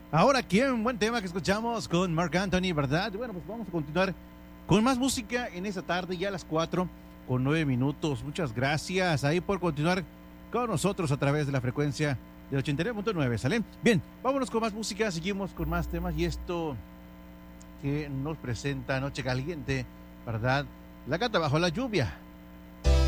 Ahora, qué buen tema que escuchamos con Marc Anthony, ¿verdad? Bueno, pues vamos a continuar con más música en esta tarde, ya a las 4:09. Muchas gracias ahí por continuar con nosotros a través de la frecuencia del 89.9, ¿sale? Bien, vámonos con más música, seguimos con más temas y esto que nos presenta Noche Caliente, ¿verdad? La Gata Bajo la Lluvia.